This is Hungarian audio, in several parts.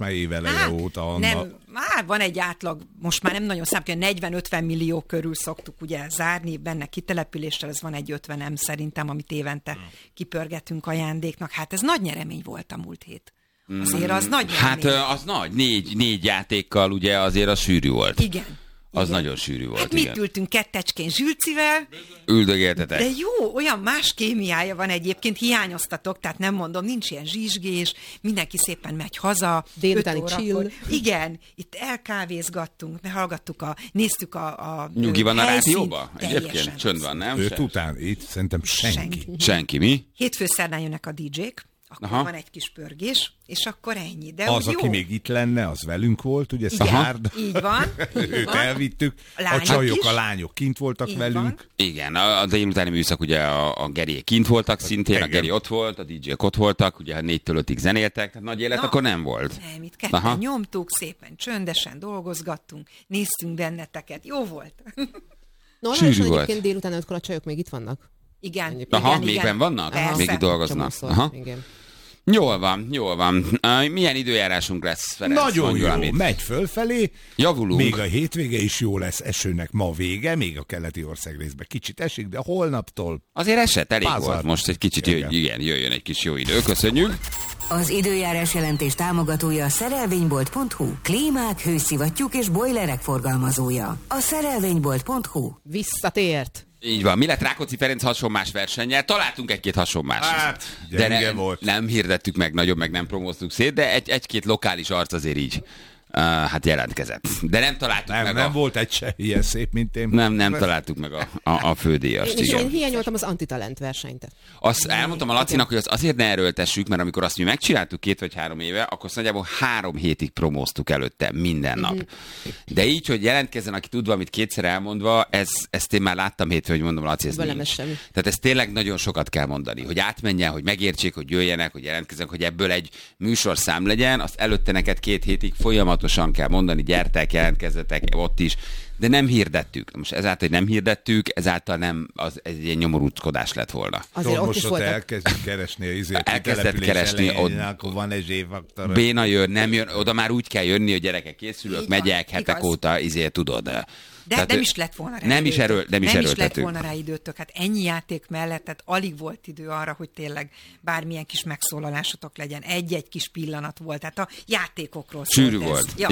már éveleje óta, Anna. Nem, már van egy átlag, most már nem nagyon számít, 40-50 millió körül szoktuk ugye zárni, benne kitelepüléssel, ez van egy 50 szerintem, amit évente kipörgetünk ajándéknak. Hát ez nagy nyeremény volt a múlt hét. Azért az nagy nyeremény. Hát az nagy, négy játékkal ugye azért az sűrű volt. Igen. Az nagyon sűrű volt, hát igen. mit ültünk kettecskén Zsülcivel. Üldögéltetek. De jó, olyan más kémiája van egyébként, hiányoztatok, tehát nem mondom, nincs ilyen zsizsgés, mindenki szépen megy haza. Délutáni chill. Igen, itt elkávézgattunk, néztük a Nyugi van a helyszínt. rádióba? Egyébként csönd van, nem? Őt után itt szerintem senki. Senki, mi? Hétfő szerdán jönnek a DJ-k, akkor van egy kis pörgés, és akkor ennyi. De az, jó. aki még itt lenne, az velünk volt, ugye, Igen, Szárd. így van. Őt elvittük. A csajok, is. a lányok kint voltak Így velünk. van. Igen, a délutáni műszak ugye a Geriék kint voltak szintén, a Geri ott volt, a DJ-k ott voltak, ugye 4-től 5-ig zenéltek, tehát nagy élet akkor nem volt. Nem, itt ketten nyomtuk, szépen csöndesen dolgozgattunk, néztünk benneteket, jó volt. Normalsan egyébként délután 5-kor a csajok még itt vannak. Igen. Aha, igen, még benn vannak? Persze. Még itt dolgoznak. Aha. Igen. Jól van. Milyen időjárásunk lesz, Ferenc? Nagyon jó, megy fölfelé. Javulunk. Még a hétvége is jó lesz, esőnek ma vége, még a keleti ország részben kicsit esik, de holnaptól... Azért esett, elég Pázar. volt. Most egy kicsit, igen, jöjjön egy kis jó idő. Köszönjük. Az időjárás jelentés támogatója a szerelvénybolt.hu. Klímák, hőszivattyúk és bojlerek forgalmazója. A szerelvénybolt.hu. Visszatért. Így van. Mi lett Rákóczi Ferenc hasonmás versennyel? Találtunk egy-két hasonmást. Hát, de volt. Nem hirdettük meg nagyon, meg nem promóztuk szét, de egy-két lokális arc azért így hát jelentkezett. De nem találtuk meg Nem volt egy se ilyen szép, mint én. Nem találtuk meg a fődíjast. Én hiányoltam az antitalent versenyt. Azt elmondtam a Lacinak, hogy azért ne erőltessük, mert amikor azt mi megcsináltuk 2 vagy 3 éve, akkor azt nagyjából 3 hétig promóztuk előtte minden nap. De így, hogy jelentkezzen, aki tud valamit kétszer elmondva, ezt én már láttam hétfőn, hogy mondom, Laci, ez nincs. Tehát ez tényleg nagyon sokat kell mondani, hogy átmenjen, hogy megértsék, hogy jöjjenek, hogy jelentkezzenek, hogy ebből egy műsorszám legyen, azt előtte neked 2 hétig folyamatosan kell mondani, gyertek, jelentkezzetek ott is, de nem hirdettük. Most ezáltal, hogy nem hirdettük, ezáltal nem, az egy ilyen nyomorúckodás lett volna. Azért ott is voltak. Elkezdjük keresni elkezdett keresni, akkor van egy zséfaktor. Béna jön, nem jön, oda már úgy kell jönni, hogy gyerekek készülök, megyek hetek óta, tudod. De tehát nem is lett volna rá nem időtök. is lett volna rá időtök. Hát ennyi játék mellett, tehát alig volt idő arra, hogy tényleg bármilyen kis megszólalásotok legyen. Egy-egy kis pillanat volt. Tehát a játékokról szólt. Sűrű volt. Ja,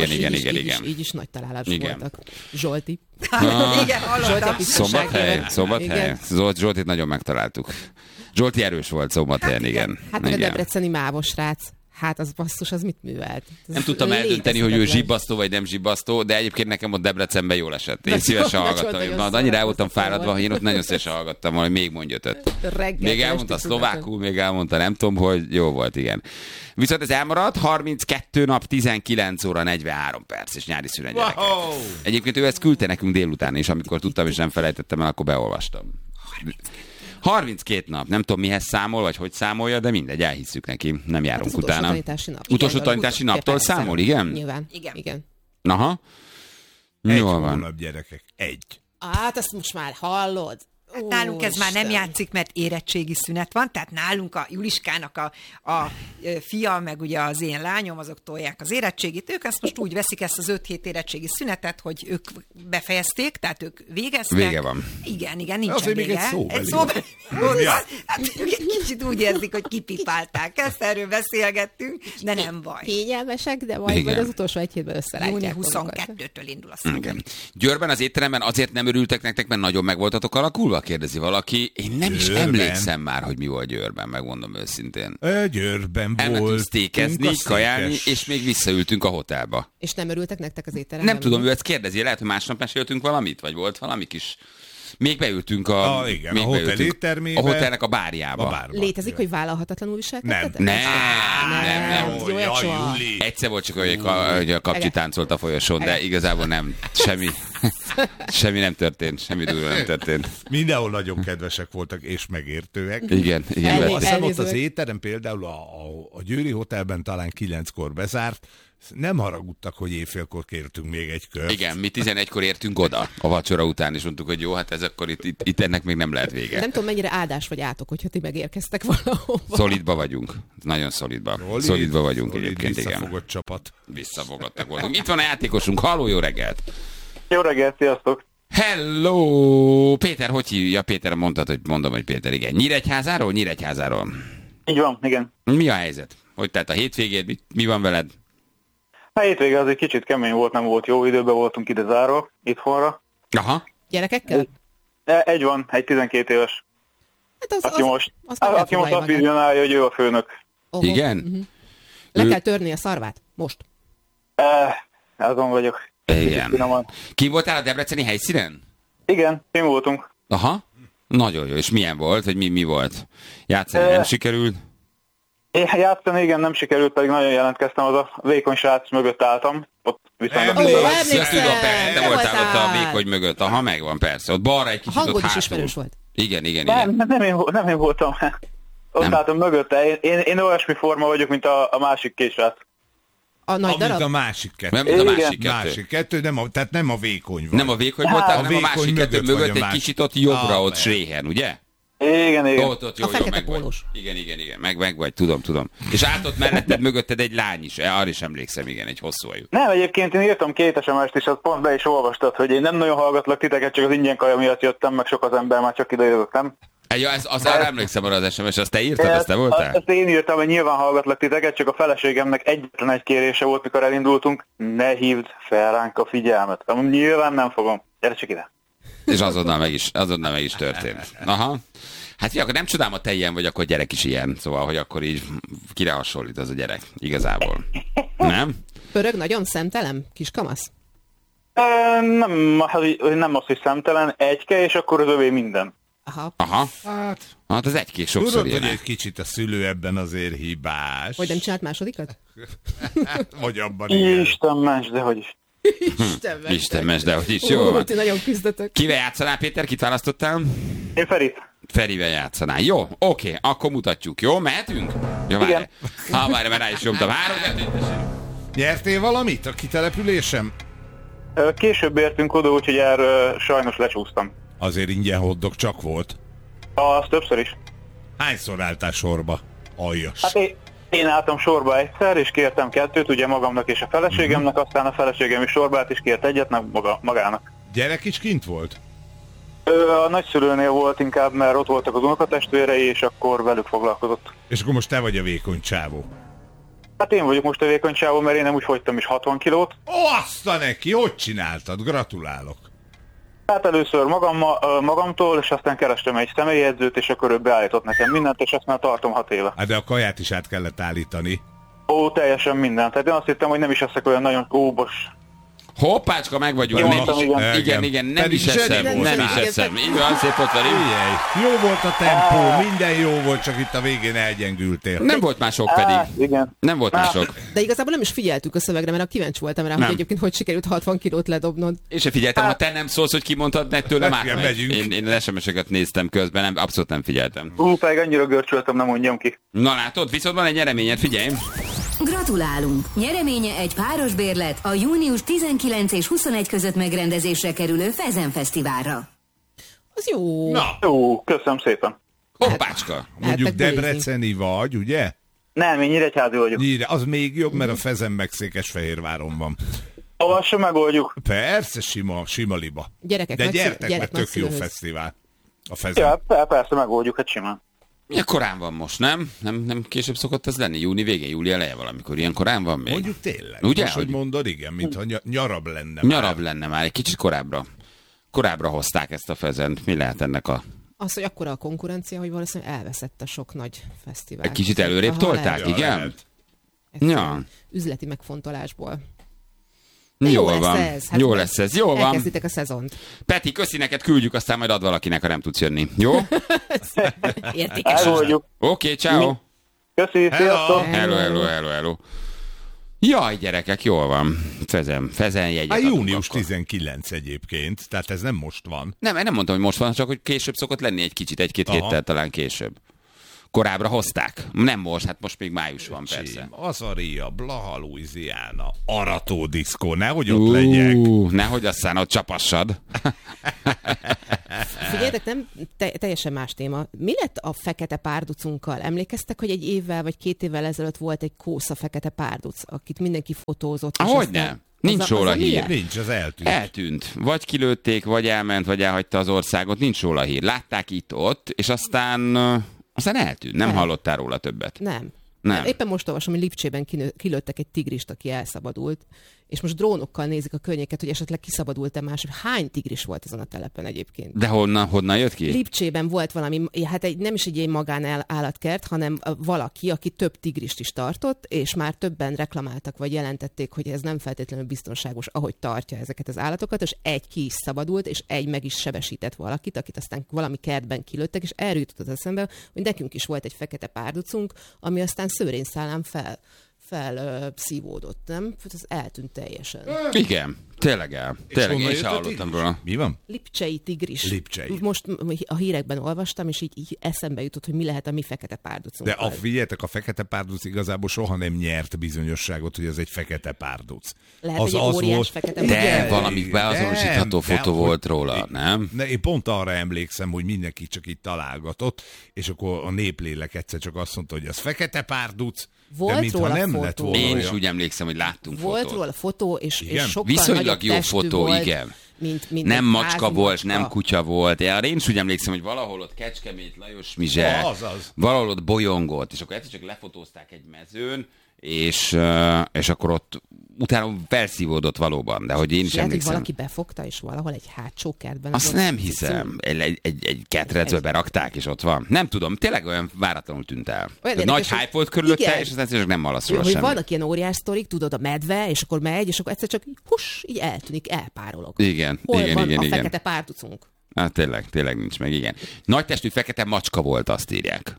Igen. Így is nagy találások voltak. Zsolti. Igen, hallottam. Szombathely. Zsoltit nagyon megtaláltuk. Zsolti erős volt Szombathelyen, igen. Hát a debreceni mávos srác. Hát az basszus, az mit művelt? Nem tudtam eldönteni, hogy ő zsibbasztó vagy nem zsibbasztó, de egyébként nekem ott Debrecenben jól esett. Én szívesen hallgattam. Annyira el voltam fáradva, hogy én ott nagyon szívesen hallgattam, hogy még mondj 5-öt. Még elmondta szlovákul, még elmondta nem tudom, hogy jó volt, igen. Viszont ez elmaradt, 32 nap, 19 óra, 43 perc, és nyári szünet gyerekek. Egyébként ő ezt küldte nekünk délután is, amikor tudtam, és nem felejtettem el, akkor beolvastam. 32 nap, nem tudom mihez számol, vagy hogy számolja, de mindegy, elhisszük neki, nem járunk hát utána. Tanítási nap. Utolsó tanítási naptól számol, igen? Nyilván. Igen. Aha. Egy Jól van. hónap, gyerekek. Egy. Hát ezt most már hallod. Hát nálunk ez már nem játszik, mert érettségi szünet van, tehát nálunk a Juliskának a fia, meg ugye az én lányom, azok tolják az érettségit, ők ezt most úgy veszik ezt az 5 hét érettségi szünetet, hogy ők befejezték, tehát ők végeztek. Vége van. Igen, nincsen azért vége. még egy szóbeli. Hát kicsit úgy érzik, hogy kipipálták. Ezt erről beszélgettünk, de nem baj. Kényelmesek, de majd az utolsó 1 hétben összerántják. Június 22-től indul a szó. Győrben az étteremben azért nem örültek nektek, mert nagyon meg voltatok alakulva? Kérdezi valaki. Én nem is emlékszem már, hogy mi volt Győrben, megmondom őszintén. Győrben elmentünk sztékezni, kajálni, és még visszaültünk a hotelba. És nem örültek nektek az étteremben? Nem tudom, ő ezt kérdezi. Lehet, hogy másnap meséltünk valamit, vagy volt valami kis... Még beültünk a hotel éttermébe. A hotelnek a bárjába. Létezik, hogy vállalhatatlanul viselkedtetek? Nem. Egyszer volt csak, hogy a kapcsi táncolt a folyosón, de igazából nem. Semmi nem történt. Semmi durva nem történt. Mindenhol nagyon kedvesek voltak, és megértőek. Igen. Azt hiszem, ott az étterem például a Győri Hotelben talán 9-kor bezárt, Nem haragudtak, hogy éjfélkor kértünk még egy kört. Igen, mi 11-kor értünk oda a vacsora után, és mondtuk, hogy jó, hát ez akkor itt ennek még nem lehet vége. Nem tudom, mennyire áldás vagy átok, hogyha ti megérkeztek valahova. Szolidba vagyunk. Nagyon szolidba. Szolidba vagyunk egyébként, igen. Visszafogott csapat. Visszafogottak voltunk. Itt van a játékosunk. Halló, jó reggelt! Jó reggelt, sziasztok! Hello! Péter, hogy hívja? Péter, mondom, hogy Péter, igen. Nyíregyházáról? Nyíregyházáról. Így van, igen. Mi a helyzet? Hogy tehát a hétvégéd? Mi van veled? A hétvége az egy kicsit kemény volt, nem volt jó időben, voltunk ide zárva, itthonra. Aha. Gyerekekkel? Egy van, egy 12 éves. Hát Aki most azt vizionálja, hogy ő a főnök. Igen? Le kell törni a szarvát? Most? Azon vagyok. Igen. Ki voltál a debreceni helyszínen? Igen, én voltunk. Aha. Nagyon jó. És milyen volt? Vagy mi volt? Játszani nem sikerült? Én játszani, igen, nem sikerült, pedig nagyon jelentkeztem, az a vékony srác mögött álltam. Ott viszont Tudom, te voltál ott a vékony mögött. Aha, megvan, persze. Ott balra egy kicsit, hangod ott is hátul. ismerős volt. Igen. Nem én voltam. Ott álltam mögötte. Én olyasmi forma vagyok, mint a másik két srác. A nagy darab? Mint a másik kettő. Nem, mint a másik kettő. Másik kettő, tehát nem a vékony volt. Nem a vékony voltál, hanem a vékony másik kettő mögött mögött egy kicsit ott jobbra, ott nem. Sréhen, ugye? Igen. Ott, jó, fekete meg vagy. pólós. Igen, meg vagy, tudom. És ott melletted, mögötted egy lány is, arra is emlékszem, igen, egy hosszú ajú. Nem, egyébként én írtam 2 SMS-t, és azt pont be is olvastad, hogy én nem nagyon hallgatlak titeket, csak az ingyen kaja miatt jöttem, meg sok az ember, már csak ide jövök, nem? Ja, arra emlékszem arra az SMS, azt te írtad, azt te voltál? Azt én írtam, hogy nyilván hallgatlak titeket, csak a feleségemnek egyetlen egy kérése volt, mikor elindultunk, ne hívd fel ránk a figyelmet. Nyilván nem fogom. Gyere csak ide. És azonnal meg is történt. Aha. Hát figyelj, akkor nem csodálom, a te ilyen vagy, akkor gyerek is ilyen. Szóval, hogy akkor így kire hasonlít az a gyerek, igazából. Nem? Pörög nagyon szemtelen? Kiskamasz? Nem az, hogy szemtelen, egyke, és akkor az övé minden. Aha. Hát az egykék sokszor tudod, ilyen. hogy egy kicsit a szülő ebben azért hibás. Hogy nem csinált másodikat? Vagy abban igen. Isten ments, de hogy is. Isten ments, de hogy is. Jó van. Ti nagyon küzdötök. Kivel játszanál, Péter? Kit választottál? Én Ferit. Ferivel játszanál. Jó, oké, akkor mutatjuk. Jó, mehetünk? Jó, igen. Várj, mert rá is nyomtam. 3-2. Nyertél valamit a kitelepülésem? Később értünk oda, úgyhogy erről sajnos lecsúsztam. Azért ingyen hotdog csak volt. Az többször is. Hányszor álltál sorba? Aljas. Hát én álltam sorba egyszer, és kértem 2, ugye magamnak és a feleségemnek, aztán a feleségem is sorba állt, és kért egyet, magának. Gyerek is kint volt? A nagyszülőnél volt inkább, mert ott voltak az unokatestvérei, és akkor velük foglalkozott. És akkor most te vagy a vékony csávó. Hát én vagyok most a vékony csávó, mert én nem úgy fogytam is 60 kilót. Azt a neki, hogy csináltad? Gratulálok. Hát először magamtól, és aztán kerestem egy személyedzőt, és akkor ő beállított nekem mindent, és ezt már tartom 6 éve. Hát de a kaját is át kellett állítani. Ó, teljesen mindent. Tehát én azt hittem, hogy nem is leszek olyan nagyon óbos. Hoppácska, meg vagyunk. Jó, mondtam, Igen, nem Pedig is eszem. zseni Nem volt. is eszem. Így van, szép ott van. Jó volt a tempó, minden jó volt, csak itt a végén elgyengültél. Nem volt mások pedig. Igen. Nem volt mások. De igazából nem is figyeltük a szövegre, mert kíváncsi voltam rá, Nem. hogy egyébként hogy sikerült 60 kilót ledobnod. És se figyeltem, ha te nem szólsz, hogy kimondtad, ne tőlem Hát, igen, átmegy. megyünk. Én az SMS-eket néztem közben, abszolút nem figyeltem. Pedig annyira görcsöltem, nem mondjam ki. Na látod, viszont van egy nyereményed, figyelj. Gratulálunk! Nyereménye egy páros bérlet a június 19 és 21 között megrendezésre kerülő Fezen Fesztiválra. Az jó. Na, Jó, köszönöm szépen. Hoppácska. mondjuk Eltek nézni. debreceni vagy, ugye? Nem, én Nyíregyházi vagyok. Nyíre, az még jobb, mert a Fezen meg Székesfehérváron van. Azt sem megoldjuk. Persze, sima liba. Gyerekek, De gyertek, gyerek mert tök jó nagyszülőhöz. fesztivál. A Fezen. Ja, persze megoldjuk, hát simán. Milyen korán van most, nem? Nem később szokott ez lenni? Júni végén, júli eleje valamikor. Ilyen korán van még? Mondjuk tényleg. Ugye? Most, hogy mondod, igen, mintha nyarabb lenne. Nyarabb lenne már, egy kicsit korábbra. Korábbra hozták ezt a Fezent. Mi lehet ennek a... Az, hogy akkora a konkurencia, hogy valószínűleg elveszett a sok nagy fesztivál. Egy kicsit előrébb Aha, tolták, lehet. igen? lehet. Egyszerűen Ja. Üzleti megfontolásból. Jól van. Ez. Hát Jó meg lesz ez. Jól van. Elkezditek a szezont. Peti, köszi neked, küldjük, aztán majd ad valakinek, ha nem tudsz jönni. Jó? Értékes. Megoldjuk. Oké, ciao. Köszi, sziasztok! Hello. Jaj, gyerekek, jól van. Fezen jegyet Hát adunk június akkor. 19 egyébként, tehát ez nem most van. Nem, én nem mondtam, hogy most van, csak hogy később szokott lenni egy kicsit, egy-két Aha. héttel talán később. korábbra hozták. Nem most, hát most még május van persze. Azaria, Blaha, Louisiana, Arató diszkó, nehogy ott legyek. Nehogy aztán ott csapassad. Figyeljetek, nem teljesen más téma. Mi lett a fekete párducunkkal? Emlékeztek, hogy egy évvel vagy 2 évvel ezelőtt volt egy kósza fekete párduc, akit mindenki fotózott? Hogyne? Nincs róla hír. Nincs, az eltűnt. Eltűnt. Vagy kilőtték, vagy elment, vagy elhagyta az országot. Nincs róla hír. Látták itt-ott, és aztán eltűnt. Nem hallottál róla többet. Nem. Nem. Éppen most olvasom, hogy Lipcsében kilőttek egy tigrist, aki elszabadult, és most drónokkal nézik a környéket, hogy esetleg kiszabadult-e más. Hány tigris volt ezen a telepen egyébként? De honnan jött ki? Lipcsében volt valami, hát nem is egy magánállatkert, hanem valaki, aki több tigrist is tartott, és már többen reklamáltak, vagy jelentették, hogy ez nem feltétlenül biztonságos, ahogy tartja ezeket az állatokat, és egy ki is szabadult, és egy meg is sebesített valakit, akit aztán valami kertben kilőttek, és erről jutott eszembe, hogy nekünk is volt egy fekete párducunk, ami aztán szőrényszálán felszívódott, nem? Ez eltűnt teljesen. Igen, tényleg én is hallottam róla. Mi van? Lipcsei tigris. Lipcsei. Most a hírekben olvastam, és így eszembe jutott, hogy mi lehet a mi fekete párducunk. De figyeljetek, a fekete párduc igazából soha nem nyert bizonyosságot, hogy ez egy fekete párduc. Lehet, hogy egy óriás fekete párduc. De valami beazonosítható fotó volt róla, nem? Én pont arra emlékszem, hogy mindenki csak itt találgatott, és akkor a néplélek egyszer csak azt mondta, hogy ez fekete párduc, volt de mintha nem fotó. lett volna. Én is úgy emlékszem, hogy láttunk volt fotót. Róla fotó, és sokkal viszonylag jó fotó, volt, igen. Mint nem macska volt, nem kutya volt. Én is úgy emlékszem, hogy valahol ott Kecskemét, Lajos Mizse, valahol ott bolyongott, és akkor egyszer csak lefotózták egy mezőn, és akkor ott utána felszívódott valóban, de hogy én is lehet, emlékszem. Hogy valaki befogta, és valahol egy hátsó kertben. Azt nem hiszem. Egy ketrecbe berakták, és ott van. Nem tudom, tényleg olyan váratlanul tűnt el. Nagy hype volt körülötte, és aztán csak nem hallasz róla semmit. Vannak ilyen óriás sztorik, tudod, a medve, és akkor megy, és akkor egyszer csak így eltűnik, elpárolog. Igen, hol igen, van igen, a igen. fekete párducunk? Hát tényleg nincs meg, igen. Nagy testű fekete macska volt, azt írják.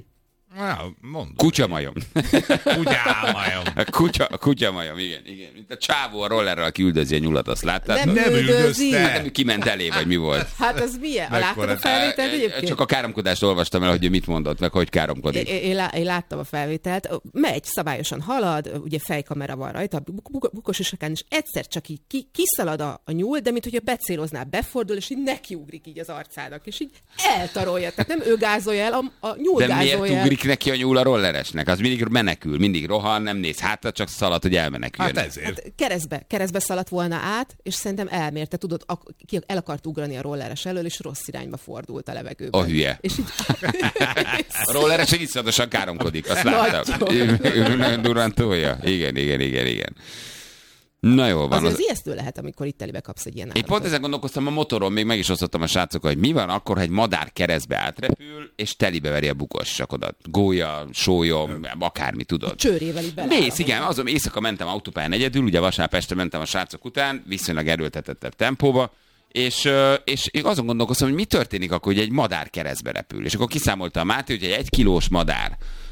Kutyamajom. Kutyamajom. A kutyamajom, igen. Mint a csávó a rollerrel, aki üldözi a nyulat, azt láttad? Nem üldözte. Hát nem, kiment elé, vagy mi volt? Hát az milyen? Láttad a felvételt egyébként? Csak a káromkodást olvastam el, hogy mit mondott, meg hogy káromkodik. Én láttam a felvételt. Megy, szabályosan halad, ugye fejkamera van rajta, bukos isakán, és egyszer csak így kiszalad a nyúl, de mintha becéloznál, befordul, és így nekiugrik így az arcának, és így eltarolja. Tehát nem ő gázolja el, a nyúl gázolja el. De miért ugrik neki a nyúl a rolleresnek? Az mindig menekül, mindig rohan, nem néz hátra, csak szalad, hogy elmeneküljön. Hát ezért. Hát keresztbe szaladt volna át, és szerintem elmérte, tudod, el akart ugrani a rolleres elől, és rossz irányba fordult a levegőben. A hülye. És így... A rolleres egy iszonyatosan káromkodik, azt láttam. Ő nagyon durván tolja. Igen. Na jól van. Az ijesztő lehet, amikor itt telibe kapsz egy ilyen állatot. Én pont ezen gondolkoztam a motoron, még meg is osztottam a srácokkal, hogy mi van akkor, ha egy madár keresztbe átrepül, és telibe veri a bukos sakodat. Gólya, sólyom, akármi, tudod. A csőrével így bele. Mész, igen, azon éjszaka mentem autópályán egyedül, ugye vasárnap este mentem a srácok után, viszonylag erőltetettebb tempóba, és azon gondolkoztam, hogy mi történik akkor, hogy egy madár keresztbe repül. És akkor kiszámolta a Máté, hogy egy 1 kilós madár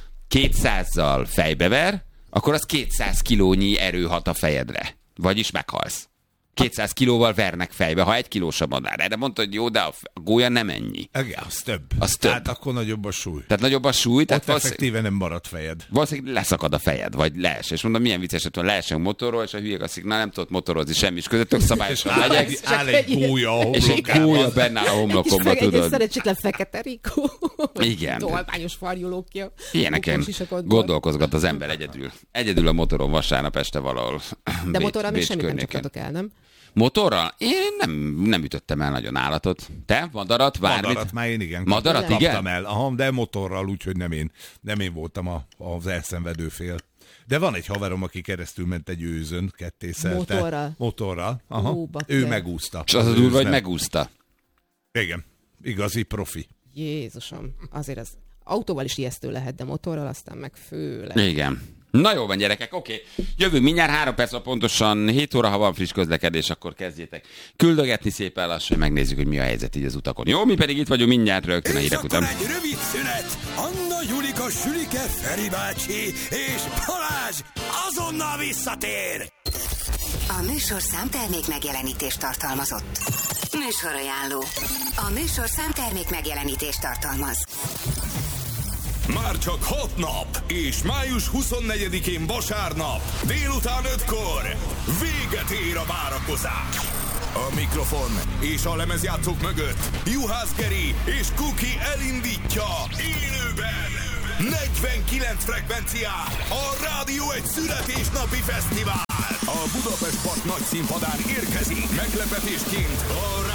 200-zal fejbever, akkor az 200 kilónyi erő hat a fejedre. Vagyis meghalsz. 200 kilóval vernek fejbe, ha 1 kilós a madár. Erre mondta, hogy jó, de a gólya nem ennyi. Igen, az több. Tehát akkor nagyobb a súly. Tehát nagyobb a súly. Tehát effektíve nem marad fejed. Valószínűleg leszakad a fejed, vagy lees. És mondom, milyen vicces, hogy leesek motorról, és a hülyék azt mondják, nem tudod motorozni, semmi is között, tök szabályosan megyek. Áll egy gólya a és egy gólya benne áll a homlokomba, tudod. Egy szerencsétlen fekete rikó. Igen. Tolványos farjulókja. Ilyeneken gondolkozgat az ember egyedül. Egyedül a motoron vasárnap este valahol. De motorral még semmit nem csaptatok el, nem? Motorral? Én nem ütöttem el nagyon állatot. Te? Madarat? Madarat már én igen. Madarat, igen? Kaptam el. Aha, de motorral, úgyhogy nem én voltam az elszenvedő fél. De van egy haverom, aki keresztül ment egy őzön, kettészelte. Motorral. Aha. Ő megúszta. És az a durva, hogy megúszta. Igen. Igazi profi. Jézusom. Azért az autóval is ijesztő lehet, de motorral aztán meg főleg. Igen. Na jó van, gyerekek, oké. Jövünk mindjárt 3 perc, pontosan 7 óra, ha van friss közlekedés, akkor kezdjétek küldögetni szépen lassan, hogy megnézzük, hogy mi a helyzet így az utakon. Jó, mi pedig itt vagyunk mindjárt rögtön a hírek után. És akkor egy rövid szünet. Anna, Julika, Sülike, Feri bácsi és Balázs azonnal visszatér. A műsorszám termék megjelenítést tartalmazott. Műsorajánló. A műsorszám termék megjelenítést tartalmaz. Már csak 6 nap, és május 24-én vasárnap, délután 5-kor véget ér a várakozás. A mikrofon és a lemezjátszók mögött Juhász Geri és Kuki elindítja élőben 49 frekvencián a Rádió egy születésnapi fesztivál. A Budapest Park nagy színpadán érkezik meglepetésként a